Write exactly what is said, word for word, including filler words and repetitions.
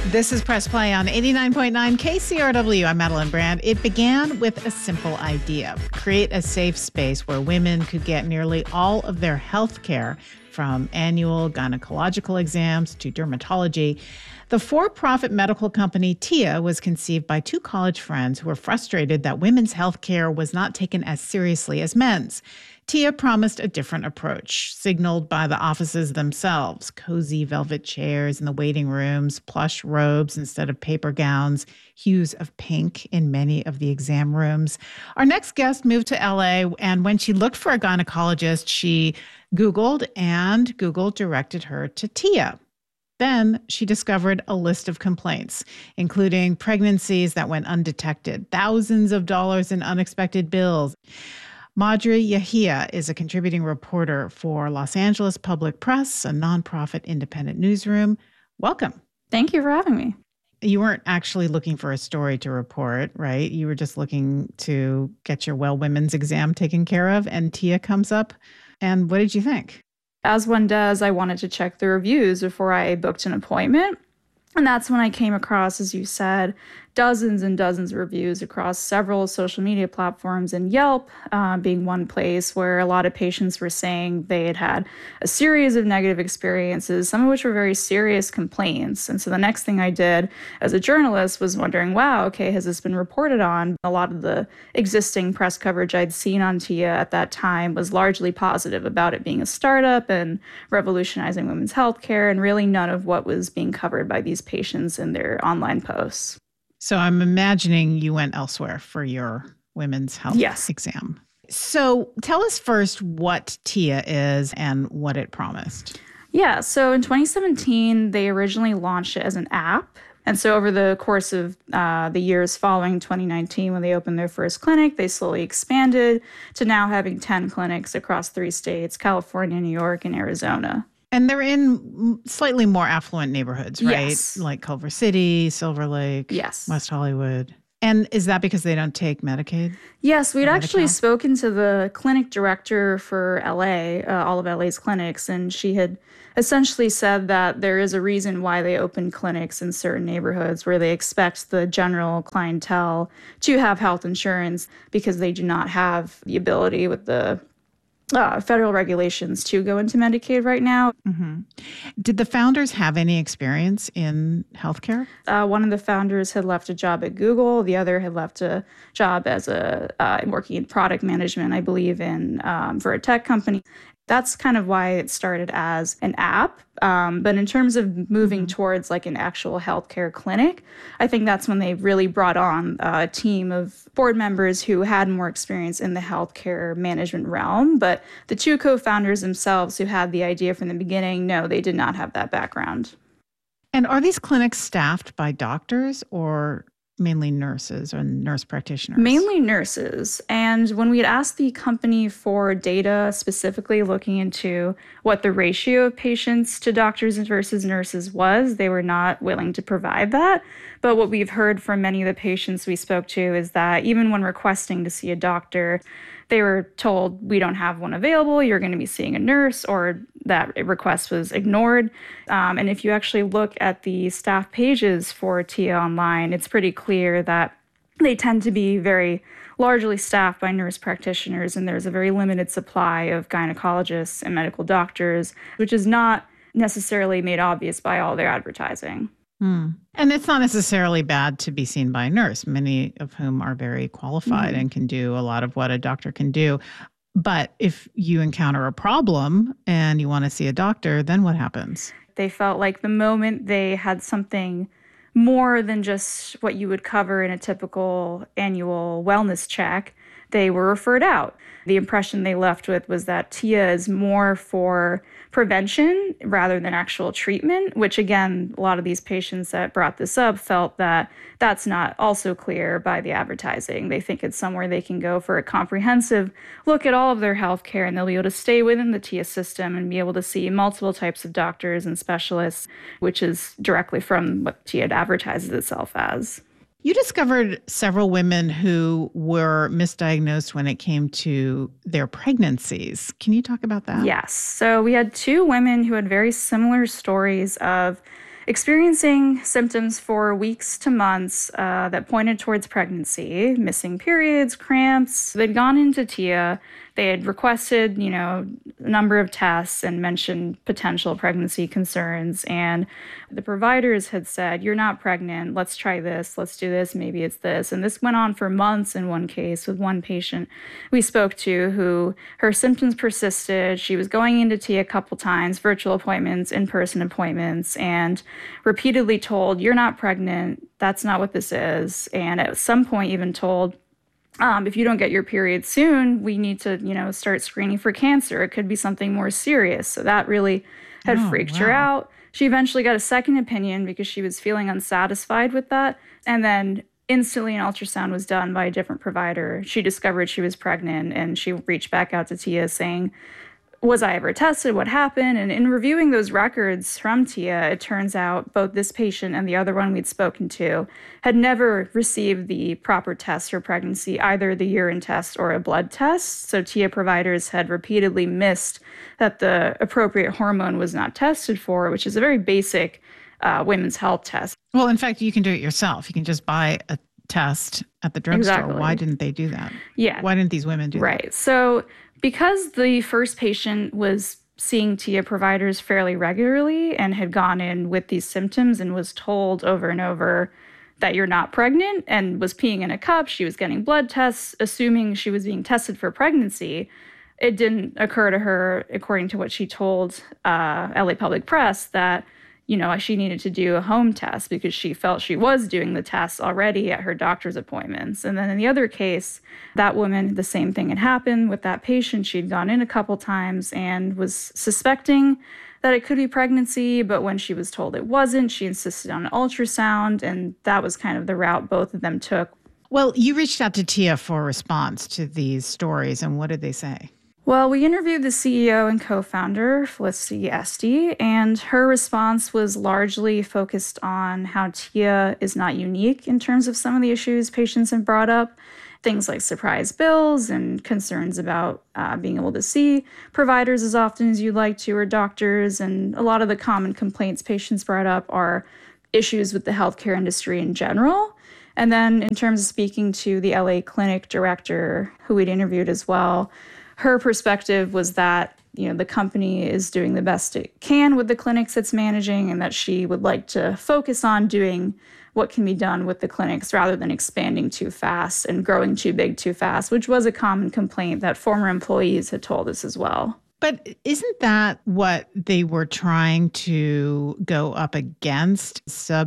This is Press Play on eighty-nine point nine K C R W. I'm Madeline Brand. It began with a simple idea: create a safe space where women could get nearly all of their health care, from annual gynecological exams to dermatology. The for-profit medical company Tia was conceived by two college friends who were frustrated that women's health care was not taken as seriously as men's. Tia promised a different approach, signaled by the offices themselves: cozy velvet chairs in the waiting rooms, plush robes instead of paper gowns, hues of pink in many of the exam rooms. Our next guest moved to L A, and when she looked for a gynecologist, she Googled, and Google directed her to Tia. Then she discovered a list of complaints, including pregnancies that went undetected, thousands of dollars in unexpected bills. Madhuri Yahia is a contributing reporter for Los Angeles Public Press, a nonprofit independent newsroom. Welcome. Thank you for having me. You weren't actually looking for a story to report, right? You were just looking to get your Well Women's exam taken care of, and Tia comes up. And what did you think? As one does, I wanted to check the reviews before I booked an appointment. And that's when I came across, as you said, dozens and dozens of reviews across several social media platforms, and Yelp uh, being one place where a lot of patients were saying they had had a series of negative experiences, some of which were very serious complaints. And so the next thing I did as a journalist was wondering, wow, okay, has this been reported on? A lot of the existing press coverage I'd seen on Tia at that time was largely positive about it being a startup and revolutionizing women's healthcare, and really none of what was being covered by these patients in their online posts. So I'm imagining you went elsewhere for your women's health yes. exam. So tell us first what Tia is and what it promised. Yeah, so in twenty seventeen, they originally launched it as an app. And so over the course of uh, the years following twenty nineteen, when they opened their first clinic, they slowly expanded to now having ten clinics across three states: California, New York, and Arizona. And they're in slightly more affluent neighborhoods, right? Yes. Like Culver City, Silver Lake, yes. West Hollywood. And is that because they don't take Medicaid? Yes, we'd actually Medi-Cal? spoken to the clinic director for L A, uh, all of L A's clinics, and she had essentially said that there is a reason why they open clinics in certain neighborhoods where they expect the general clientele to have health insurance, because they do not have the ability with the Uh, federal regulations to go into Medicaid right now. Mm-hmm. Did the founders have any experience in healthcare? Uh, one of the founders had left a job at Google. The other had left a job as a uh, working in product management, I believe, in um, for a tech company. That's kind of why it started as an app. Um, but in terms of moving mm-hmm. towards like an actual healthcare clinic, I think that's when they really brought on uh, a team of board members who had more experience in the healthcare management realm. But the two co-founders themselves, who had the idea from the beginning, no, they did not have that background. And are these clinics staffed by doctors or mainly nurses or nurse practitioners? Mainly nurses. And when we had asked the company for data specifically looking into what the ratio of patients to doctors versus nurses was, they were not willing to provide that. But what we've heard from many of the patients we spoke to is that even when requesting to see a doctor, they were told, we don't have one available, you're going to be seeing a nurse, or that request was ignored. Um, and if you actually look at the staff pages for Tia online, it's pretty clear that they tend to be very largely staffed by nurse practitioners, and there's a very limited supply of gynecologists and medical doctors, which is not necessarily made obvious by all their advertising. Hmm. And it's not necessarily bad to be seen by a nurse, many of whom are very qualified mm-hmm. and can do a lot of what a doctor can do. But if you encounter a problem and you want to see a doctor, then what happens? They felt like the moment they had something more than just what you would cover in a typical annual wellness check, they were referred out. The impression they left with was that Tia is more for prevention rather than actual treatment, which again, a lot of these patients that brought this up felt that that's not also clear by the advertising. They think it's somewhere they can go for a comprehensive look at all of their healthcare, and they'll be able to stay within the Tia system and be able to see multiple types of doctors and specialists, which is directly from what Tia advertises itself as. You discovered several women who were misdiagnosed when it came to their pregnancies. Can you talk about that? Yes. So we had two women who had very similar stories of experiencing symptoms for weeks to months uh, that pointed towards pregnancy, missing periods, cramps. They'd gone into Tia. They had requested, you know, a number of tests and mentioned potential pregnancy concerns. And the providers had said, you're not pregnant. Let's try this. Let's do this. Maybe it's this. And this went on for months in one case with one patient we spoke to who her symptoms persisted. She was going into Tia a couple times, virtual appointments, in-person appointments, and repeatedly told, you're not pregnant. That's not what this is. And at some point even told, Um, if you don't get your period soon, we need to, you know, start screening for cancer. It could be something more serious. So that really had Oh, freaked wow. her out. She eventually got a second opinion because she was feeling unsatisfied with that. And then instantly an ultrasound was done by a different provider. She discovered she was pregnant and she reached back out to Tia saying, was I ever tested? What happened? And in reviewing those records from Tia, it turns out both this patient and the other one we'd spoken to had never received the proper test for pregnancy, either the urine test or a blood test. So Tia providers had repeatedly missed that the appropriate hormone was not tested for, which is a very basic uh, women's health test. Well, in fact, you can do it yourself. You can just buy a test at the drugstore. Exactly. Why didn't they do that? Yeah. Why didn't these women do that? Right. So because the first patient was seeing Tia providers fairly regularly and had gone in with these symptoms and was told over and over that you're not pregnant and was peeing in a cup, she was getting blood tests, assuming she was being tested for pregnancy, it didn't occur to her, according to what she told uh, L A Public Press, that you know, she needed to do a home test because she felt she was doing the tests already at her doctor's appointments. And then in the other case, that woman, the same thing had happened with that patient. She'd gone in a couple times and was suspecting that it could be pregnancy, but when she was told it wasn't, she insisted on an ultrasound, and that was kind of the route both of them took. Well, you reached out to Tia for a response to these stories, and what did they say? Well, we interviewed the C E O and co-founder, Felicity Estee, and her response was largely focused on how Tia is not unique in terms of some of the issues patients have brought up, things like surprise bills and concerns about uh, being able to see providers as often as you'd like to or doctors. And a lot of the common complaints patients brought up are issues with the healthcare industry in general. And then in terms of speaking to the L A clinic director, who we'd interviewed as well, her perspective was that, you know, the company is doing the best it can with the clinics it's managing, and that she would like to focus on doing what can be done with the clinics rather than expanding too fast and growing too big too fast, which was a common complaint that former employees had told us as well. But isn't that what they were trying to go up against? Sub